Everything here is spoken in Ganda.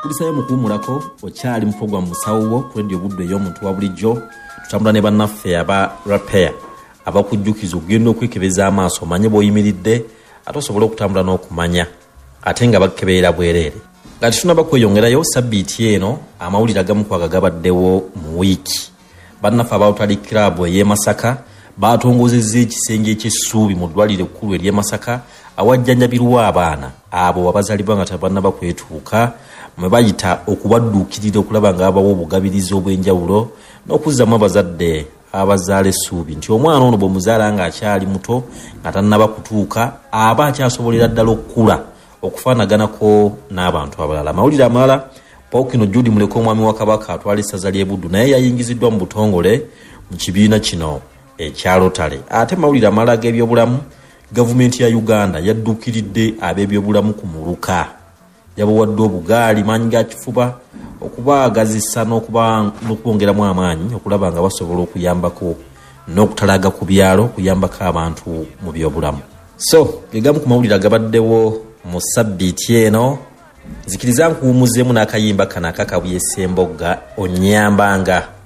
Tulisayo mukuumulako okyali mu program musawo ku radio budde y'omuntu wa bulijjo tutambula ne bannaffe aba repair abakujjukiza okugenda okwekebeza amaaso omanye bw'oyimiridde ate osobola okutambula n'okumanya ate nga bakkebeera bwereere. Nga tunaba kweyongerayo sabbiiti eno amawulire agamu kwagagabaddewo mu wiiki. Bannaffe abawutali club ey'e Masaka baatongozezza ekisenge eky'essuubi mu ddwaliro ekkulu ery'e Masaka awajjanjabirwa abaana abo abazaalibwa nga tabannaba kwetuuka mwe bayita okubadduukirira okulaba nga abawo obugabirizi obw'enjawulo n'okuzzamu abazadde abazaala essuubi nti omwana ono bw'omuzaala ng'akyali muto nga tannaba kutuuka aba akyasobolera ddala okukula okufaanaganako n'abantu abalala. Amawulire amalala Pawukino Judy Muleka omwami wa Kabaka atwala essaza ly'e Buddu naye yayingiziddwa mu butongole mu kibiina kino ekya Rotary. Ate mawulire amalala g'ebyobulamu gavumenti ya Uganda yadduukiridde ab'ebyobulamu ku muluka yabawadde obugaali maanyi ga kifuba okubaagazisa n'okubongeramu amaanyi okulaba nga basobola okuyambako n'okutalaga ku byalo okuyambako abantu mu byobulamu. So gegamu ku mawulire agabaddewo mu sabbiiti eno zikiriza nkuwumuzeemu n'akayimba kana akakabuyesa embogga onnyambanga